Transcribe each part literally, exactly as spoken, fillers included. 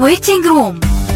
Waiting Room.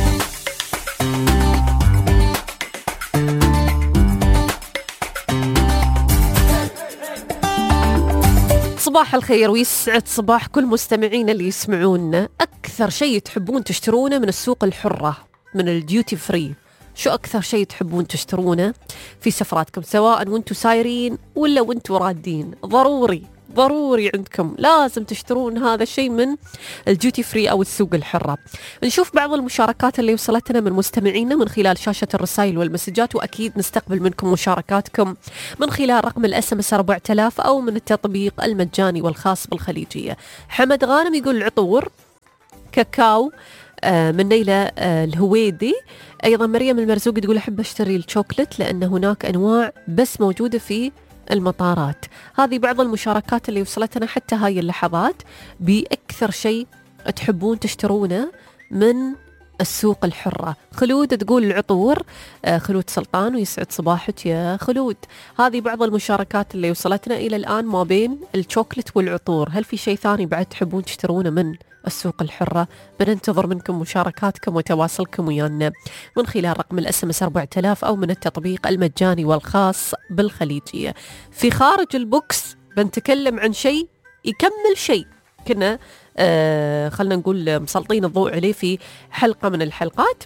صباح الخير ويسعد صباح كل مستمعين اللي يسمعونا. أكثر شيء تحبون تشترونه من السوق الحرة، من الديوتي فري، شو أكثر شيء تحبون تشترونه في سفراتكم، سواء وانتوا سايرين ولا وانتوا رادين؟ ضروري ضروري عندكم لازم تشترون هذا الشيء من الديوتي فري أو السوق الحرة. نشوف بعض المشاركات اللي وصلتنا من مستمعينا من خلال شاشة الرسائل والمسجات، وأكيد نستقبل منكم مشاركاتكم من خلال رقم الاس ام اس أربعة آلاف أو من التطبيق المجاني والخاص بالخليجية. حمد غانم يقول العطور، كاكاو من نيلة الهويدي. أيضا مريم المرزوق تقول أحب أشتري الشوكلت لأن هناك أنواع بس موجودة في المطارات. هذه بعض المشاركات اللي وصلتنا حتى هاي اللحظات بأكثر شيء تحبون تشترونه من السوق الحرة. خلود تقول العطور، خلود سلطان ويسعد صباحك يا خلود. هذه بعض المشاركات اللي وصلتنا إلى الآن ما بين الشوكلت والعطور. هل في شيء ثاني بعد تحبون تشترونه من السوق الحرة؟ بننتظر منكم مشاركاتكم وتواصلكم ويانا من خلال رقم الاس ام اس أربعة آلاف أو من التطبيق المجاني والخاص بالخليجية. في خارج البوكس بنتكلم عن شيء يكمل شيء كنا آه خلنا نقول مسلطين الضوء عليه في حلقة من الحلقات،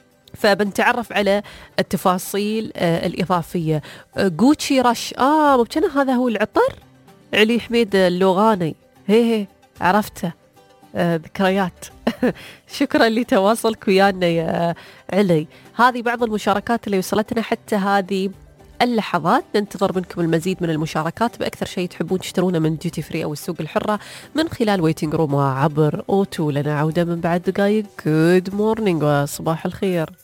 فبنتعرف على التفاصيل آه الإضافية. آه جوتشي رش، آه ممكن هذا هو العطر علي حميد اللوغاني، هي هي عرفته. آه ذكريات. شكرا لتواصلك ويانا يا علي. هذه بعض المشاركات اللي وصلتنا حتى هذه اللحظات. ننتظر منكم المزيد من المشاركات بأكثر شيء تحبون تشترونه من ديوتي فري أو السوق الحرة من خلال ويتنج روم وعبر أوتو. لنا عودة من بعد دقائق. جود مورنينج وصباح الخير.